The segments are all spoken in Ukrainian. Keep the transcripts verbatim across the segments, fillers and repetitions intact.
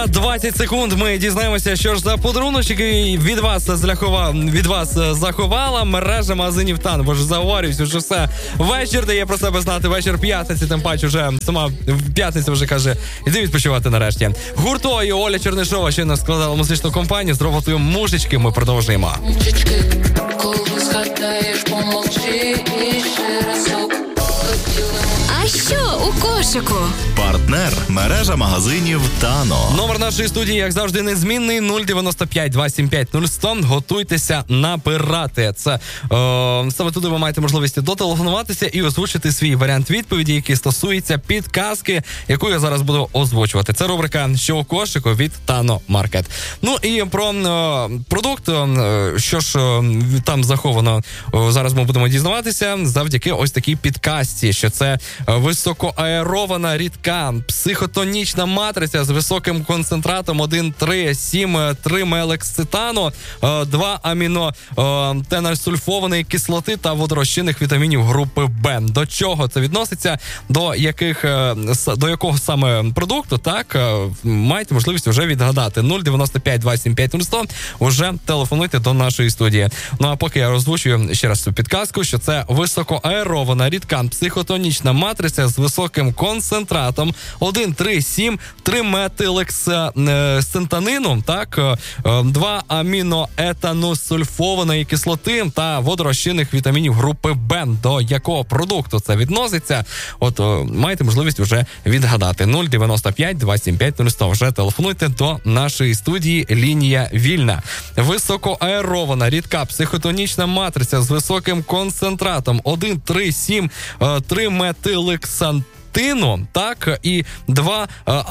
За двадцять секунд ми дізнаємося, що ж за подаруночки від вас зляхова, від вас заховала мережа магазинів Тано. Бо ж заговорююсь, вже все. Вечір дає про себе знати, вечір п'ятниці, тим паче вже сама п'ятниця вже каже, іди відпочивати нарешті. Гурто і Оля Чернишова ще не складала музичну компанію з роботою «Мушечки». Ми продовжуємо. Мушечки, коли згадаєш, помовчи і ще разок. А що у кошику? Партнер – мережа магазинів Тано. Номер нашої студії, як завжди, незмінний. нуль дев'яносто п'ять двадцять сім п'ять нуль сто. Готуйтеся набирати. Це е, саме туди ви маєте можливість дотелефонуватися і озвучити свій варіант відповіді, який стосується підказки, яку я зараз буду озвучувати. Це рубрика «Що у кошику» від Тано Маркет. Ну і про е, продукт, е, що ж е, там заховано, е, зараз ми будемо дізнаватися завдяки ось такій підказці, що це високоаерована рідка психотонічна матриця з високим концентратом один три сім тримелексцитану, два амінотенальсульфованої кислоти та водорозчинних вітамінів групи Б. До чого це відноситься? До яких до якого саме продукту, так, маєте можливість вже відгадати. нуль дев'яносто п'ять двадцять сім п'ять нуль сто. Уже телефонуйте до нашої студії. Ну а поки я озвучую ще раз цю підказку, що це високоаерована рідка психотонічна матриця з високим концентратом один три сім триметилексцентанину, так, два аміноетаносульфованої кислоти та водорозчинних вітамінів групи Б. До якого продукту це відноситься? От маєте можливість вже відгадати. нуль дев'яносто п'ять двадцять сім п'ять нуль сто. Вже телефонуйте до нашої студії, лінія вільна. Високоаерована рідка психотонічна матриця з високим концентратом один три сім триметилексантину, так, і два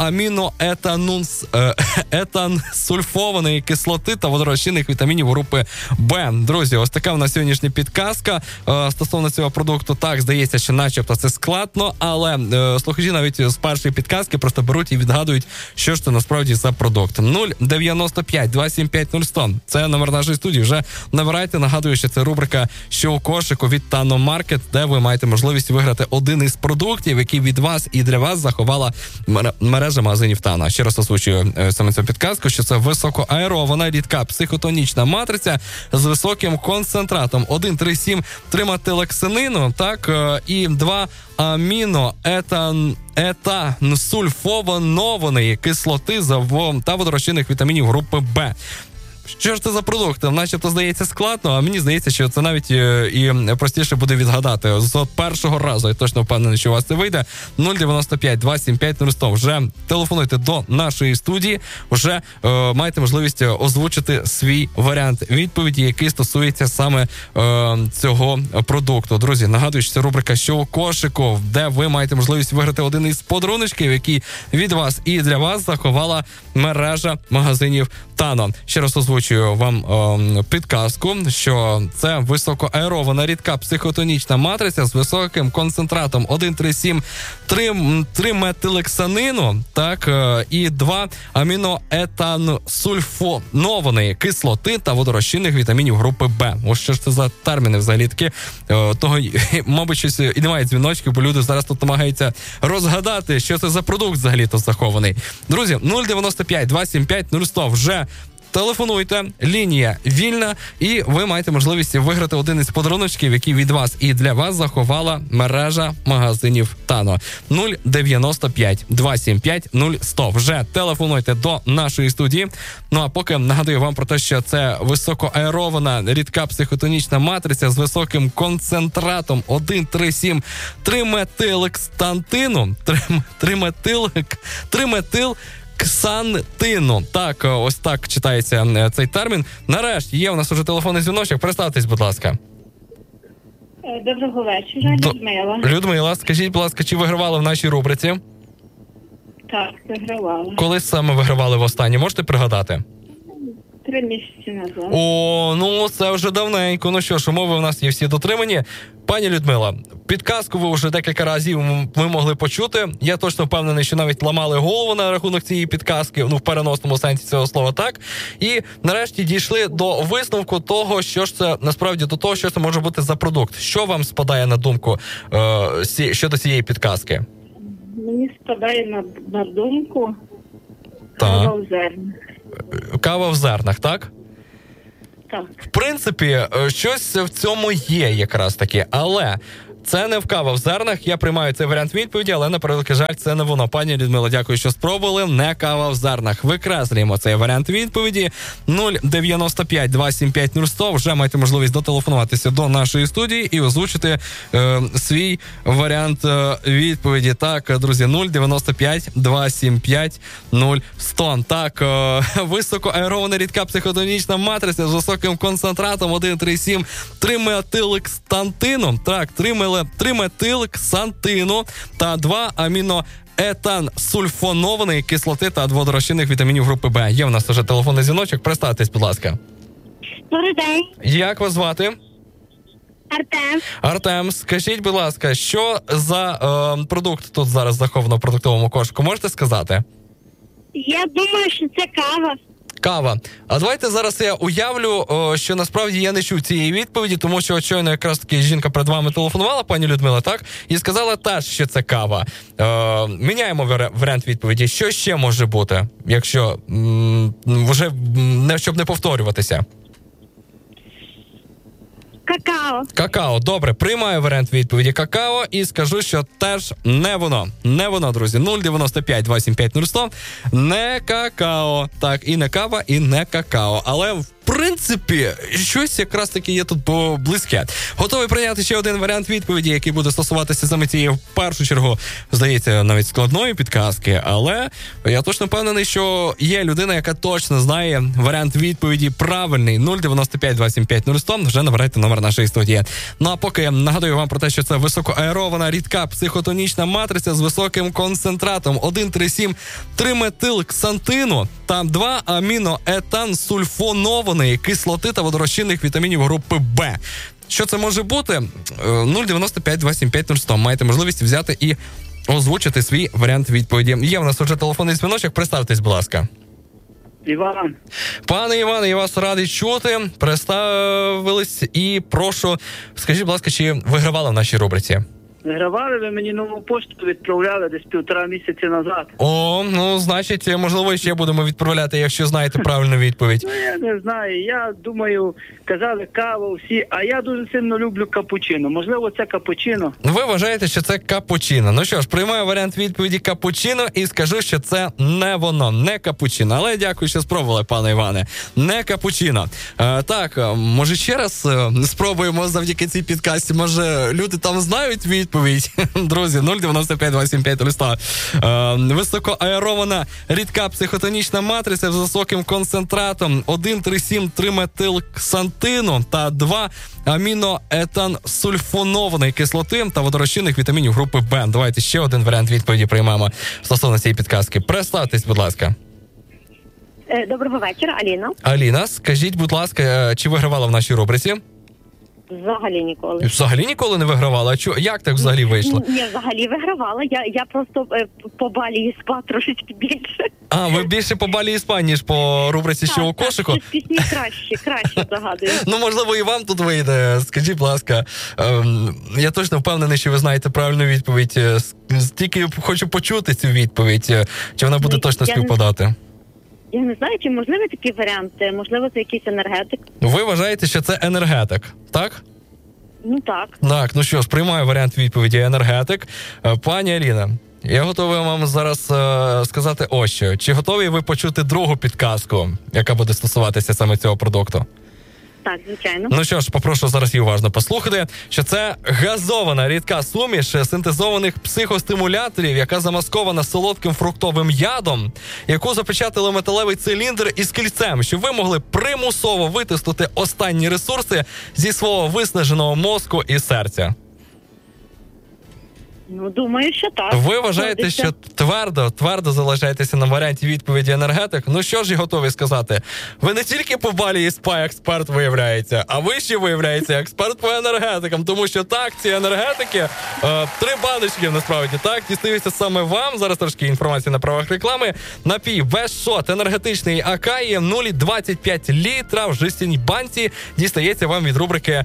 аміноетансульфованої кислоти та водорозчинних вітамінів групи Б. Друзі, ось така в нас сьогоднішня підказка стосовно цього продукту. Так, здається, що начебто це складно, але слухачі навіть з першої підказки просто беруть і відгадують, що ж це насправді за продукт. нуль дев'яносто п'ять двадцять сім п'ять нуль сто. Це номер нашої студії. Вже набирайте. Нагадую, що це рубрика «Що у кошику» від Тано Маркет, де ви маєте можливість виграти один із продуктів, який від вас і для вас заховала мережа магазинів Тано. Ще раз озвучую саме цю підказку, що це високоаерована рідка психотонічна матриця з високим концентратом один три сім триметилексанину, так, і два аміноетан етансульфованої кислоти та водорозчинних вітамінів групи Б. Що ж це за продукт? Начебто здається складно, а мені здається, що це навіть і простіше буде відгадати. З першого разу я точно впевнений, що у вас це вийде. нуль дев'яносто п'ять двадцять сім п'ять нуль сто. Вже телефонуйте до нашої студії, вже е, маєте можливість озвучити свій варіант відповіді, який стосується саме е, цього продукту. Друзі, нагадую, що це рубрика «Що у кошику», де ви маєте можливість виграти один із подаруночків, який від вас і для вас заховала мережа магазинів Тано. Ще раз озвучую вам е, підказку, що це високоаерована рідка психотонічна матриця з високим концентратом один три сім триметилексанину, так, е, і два аміноетансульфованої кислоти та водорозчинних вітамінів групи Б. Ось що ж це за терміни взагалі такі. Е, того, мабуть, щось і немає дзвіночків, бо люди зараз тут намагаються розгадати, що це за продукт взагалі-то захований. Друзі, нуль дев'яносто п'ять двадцять сім п'ять нуль сто. Вже телефонуйте, лінія вільна, і ви маєте можливість виграти один із подаруночків, який від вас і для вас заховала мережа магазинів Тано. нуль дев'яносто п'ять двадцять сім п'ять нуль сто. Вже телефонуйте до нашої студії. Ну а поки нагадую вам про те, що це високоаерована рідка психотонічна матриця з високим концентратом один три сім триметилексантину, триметилек, триметил Ксантину. Так, ось так читається цей термін. Нарешті є у нас уже телефонний дзвіночок. Представтесь, будь ласка. Доброго вечора, Людмила. Людмила, скажіть, будь ласка, чи вигравали в нашій рубриці? Так, вигравала. Коли саме вигравали востаннє? Можете пригадати? Три місяці назад. О, ну це вже давненько. Ну що ж, умови у нас є всі дотримані. Пані Людмила, підказку ви вже декілька разів ми могли почути. Я точно впевнений, що навіть ламали голову на рахунок цієї підказки, ну в переносному сенсі цього слова, так. І нарешті дійшли до висновку того, що ж це насправді до того, що це може бути за продукт. Що вам спадає на думку е, щодо цієї підказки? Мені спадає на, на думку Кава в зернах. Кава в зернах, так? Так. В принципі, щось в цьому є якраз таки, але це не в кава в зернах. Я приймаю цей варіант відповіді, але на превеликий жаль, це не воно. Пані Людмила, дякую, що спробували. Не кава в зернах. Викреслюємо цей варіант відповіді. нуль дев'яносто п'ять два сім п'ять нуль сто. Вже маєте можливість дотелефонуватися до нашої студії і озвучити е, свій варіант е, відповіді. Так, друзі, нуль дев'яносто п'ять два сім п'ять нуль сто. Так, е, високоаерована рідка психодонічна матриця з високим концентратом один три сім триметилксантину. Так, триметилксантину. триметилксантину та два аміноетансульфонованої кислоти та водорозчинних вітамінів групи Б. Є в нас вже телефонний дзвіночок. Представтесь, будь ласка. Добрий день. Як вас звати? Артем. Артем, скажіть, будь ласка, що за е, продукт тут зараз заховано в продуктовому кошику? Можете сказати? Я думаю, що це кава. Кава. А давайте зараз я уявлю, о, що насправді я не чув цієї відповіді, тому що щойно якраз таки жінка перед вами телефонувала, пані Людмила, так? І сказала теж, що це кава. Е, міняємо варіант відповіді. Що ще може бути, якщо м, вже не, щоб не повторюватися? Какао. Какао. Добре, приймаю варіант відповіді какао і скажу, що теж не воно. Не воно, друзі. нуль дев'яносто п'ять два сім п'ять нуль сто. Не какао. Так, і не кава, і не какао. Але в принципі, щось якраз таки є тут близьке. Готовий прийняти ще один варіант відповіді, який буде стосуватися саме цієї, в першу чергу, здається, навіть складної підказки, але я точно впевнений, що є людина, яка точно знає варіант відповіді правильний. нуль дев'яносто п'ять два сім п'ять нуль сто. Вже набирайте номер нашої студії. Ну а поки нагадую вам про те, що це високоаерована рідка психотонічна матриця з високим концентратом один три сім триметилксантину та два аміноетансульфонованої кислоти та водорозчинних вітамінів групи Б. Що це може бути? нуль дев'яносто п'ять два сім п'ять нуль сто. Маєте можливість взяти і озвучити свій варіант відповіді. Є в нас вже телефонний дзвіночок. Представтесь, будь ласка. Іван. Пане Іване, я вас радий чути. Представились і прошу, скажіть, будь ласка, чи вигравали в нашій рубриці? Вигравали, ви мені нову пошту відправляли десь півтора місяці назад. О, ну, значить, можливо, ще будемо відправляти, якщо знаєте правильну відповідь. Ну, я не знаю, я думаю, казали каву всі, а я дуже сильно люблю капучино. Можливо, це капучино. Ви вважаєте, що це капучино. Ну що ж, приймаю варіант відповіді капучино і скажу, що це не воно, не капучино. Але дякую, що спробували, пане Іване. Не капучино. Е, так, може ще раз е, спробуємо завдяки цій підкасті. Може, люди там знають відповідь? Друзі, нуль дев'яносто п'ять два сім п'ять нуль сто. Е, високоаерована рідка психотонічна матриця з високим концентратом один три сім триметилксантину та два аміноетансульфонованої кислоти та водорозчинних вітамінів групи Б. Давайте ще один варіант відповіді приймемо стосовно цієї підказки. Представтесь, будь ласка. Доброго вечора, Аліна. Аліна, скажіть, будь ласка, чи вигравала в нашій рубриці? Взагалі ніколи. Взагалі ніколи не вигравала? А чо, як так взагалі вийшло? Ні, взагалі вигравала. Я, я просто е, по балі і спа трошечки більше. А, ви більше по балі і спа, ніж по рубриці «Що у кошику»? Так, пісні краще, краще загадую. Ну, можливо, і вам тут вийде. Скажіть, будь ласка, ем, я точно впевнений, що ви знаєте правильну відповідь. Тільки хочу почути цю відповідь. Чи вона буде Ну, точно я співпадати? Не... Я не знаю, чи можливий такий варіант. Можливо, це якийсь енергетик. Ви вважаєте, що це енергетик, так? Ну так. Так, ну що ж, приймаю варіант відповіді енергетик. Пані Аліна, я готовий вам зараз е, сказати ось що. Чи готові ви почути другу підказку, яка буде стосуватися саме цього продукту? Так, звичайно. Ну що ж, попрошу зараз і уважно послухати, що це газована рідка суміш синтезованих психостимуляторів, яка замаскована солодким фруктовим ядом, яку запечатали металевий циліндр із кільцем, щоб ви могли примусово витиснути останні ресурси зі свого виснаженого мозку і серця. Ну, думаю, що так. Ви вважаєте, що твердо, твердо залишаєтеся на варіанті відповіді енергетик? Ну що ж і готові сказати? Ви не тільки по балі і спа експерт виявляється, а ви ще виявляється експерт по енергетикам, тому що так, ці енергетики, е, три баночки насправді, так, дістаються саме вам. Зараз трошки інформації на правах реклами. Напій Вешшот енергетичний Акаї нуль цілих двадцять п'ять літра в жестяній банці дістається вам від рубрики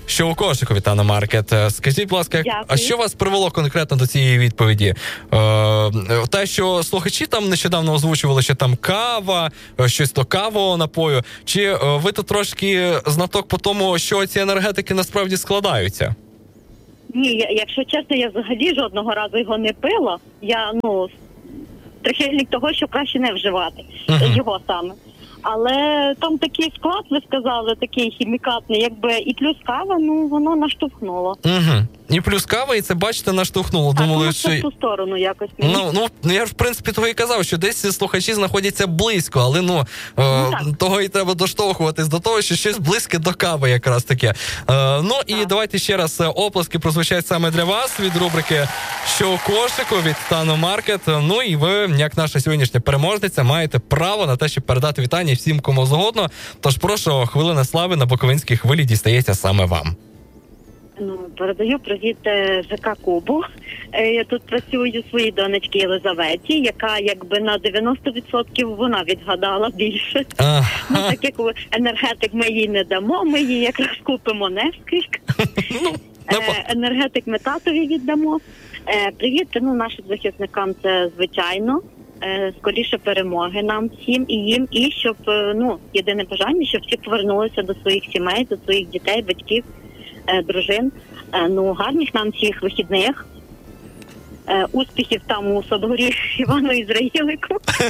що у кошику від Тано Маркет. Скажіть, будь ласка, Дякую. а що вас привело конкретно до цієї відповіді? Е, те, що слухачі там нещодавно озвучували, що там кава, щось до кавового напою, чи е, ви тут трошки знаток по тому, що ці енергетики насправді складаються? Ні, я, якщо чесно, я взагалі жодного разу його не пила. Я, ну, прихильник того, що краще не вживати. Мгм. Його саме. Але там такий склад, ви сказали, такий хімікатний, якби і плюс кава, ну, воно наштовхнуло. Угу. І плюс кава, і це, бачите, наштовхнуло. А Думали, тому що... в ту сторону якось. мені. Ну, ну, я ж, в принципі, того і казав, що десь слухачі знаходяться близько, але, ну, е, так. того і треба доштовхуватись до того, що щось близьке до кави якраз таке. Е, ну, і Так. давайте ще раз е, оплески прозвучать саме для вас від рубрики «Що у кошику» від Тано Маркет. Ну, і ви, як наша сьогоднішня переможниця, маєте право на те, щоб передати вітання всім, кому згодно. Тож, прошу, хвилина слави на Буковинській хвилі дістається саме вам. Ну, передаю привіт е, ЖК Кубу. Е, Я тут працюю своїй донечці Єлизаветі, яка якби на дев'яносто відсотків вона відгадала більше. Ага. Ну, так як ви- енергетик ми їй не дамо, ми їй якраз купимо Несквік. Ну, не по- Е, Енергетик ми татові віддамо. Е, Привіт, ну, нашим захисникам це звичайно. Е, Скоріше перемоги нам всім і їм, і щоб, е, ну, єдине бажання, щоб всі повернулися до своїх сімей, до своїх дітей, батьків, е, дружин. Е, Ну, гарних нам всіх вихідних. Е, Успіхів там у Садгорі Івану Ізраїлику.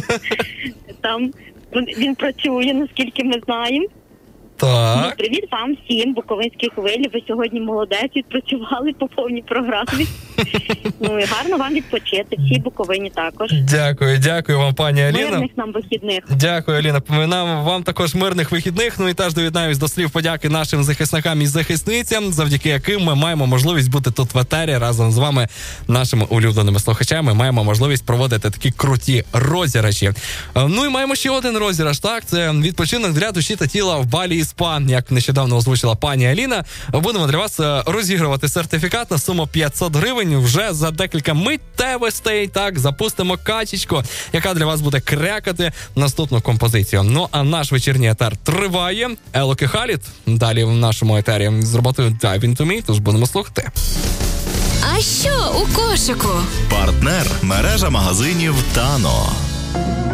Там він- він працює, наскільки ми знаємо. Ну, Так. привіт вам всім, Буковинській хвилі. Ви сьогодні молодець, відпрацювали по повній програмі. Ну і гарно вам відпочити. Всі Буковині також. Дякую, дякую вам, пані Аліна. Мирних нам вихідних. Дякую, Аліна. Поминаємо вам також мирних вихідних. Ну і теж доєднаюсь до слів подяки нашим захисникам і захисницям, завдяки яким ми маємо можливість бути тут в етері разом з вами, нашими улюбленими слухачами. Маємо можливість проводити такі круті розіграші. Е, Ну і маємо ще один розіграш. Так, це відпочинок для душі та тіла в Балі і Спа, як нещодавно озвучила пані Аліна. Будемо для вас е, розігрувати сертифікат на суму п'ятсот гривень вже за декілька миттєвостей. Так, запустимо качечку, яка для вас буде крякати наступну композицію. Ну, а наш вечірній етер триває. Елоки Халід далі в нашому етері з роботою Dive Into Me, тож будемо слухати. А що у кошику? Партнер мережа магазинів Тано.